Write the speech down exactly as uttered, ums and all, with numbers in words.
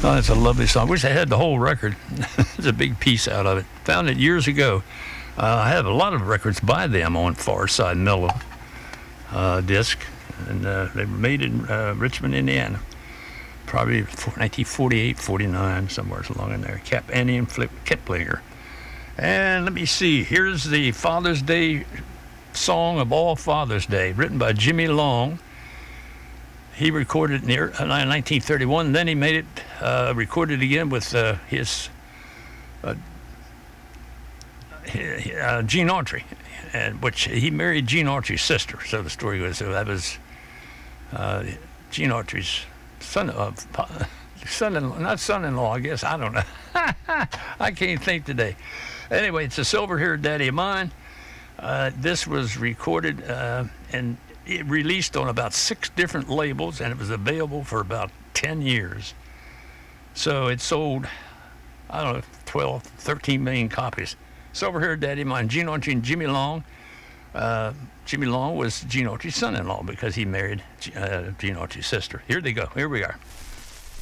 Oh, it's a lovely song. Wish I had the whole record. It's a big piece out of it. Found it years ago. Uh, I have a lot of records by them on Far Side Mellow uh, disc, and uh, they were made in uh, Richmond, Indiana. Probably nineteen forty-eight, forty-nine, somewhere along in there. Cap Annie and Flip Kiplinger. And let me see. Here's the Father's Day song of all Father's Day, written by Jimmy Long. He recorded it in nineteen thirty-one. Then he made it, uh, recorded again with uh, his uh, uh, Gene Autry, and which he married Gene Autry's sister. So the story goes, so that was uh, Gene Autry's son of uh, son-in-law, not son-in-law, I guess. I don't know. I can't think today. Anyway, it's a Silver-Haired Daddy of Mine. Uh, this was recorded uh, and it released on about six different labels, and it was available for about ten years. So it sold, I don't know, twelve, thirteen million copies. Silver-Haired Daddy of Mine, Gene Autry and Jimmy Long. Uh, Jimmy Long was Gene Autry's son-in-law because he married uh, Gene Autry's sister. Here they go. Here we are.